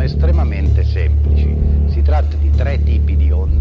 estremamente semplici. Si tratta di tre tipi di onde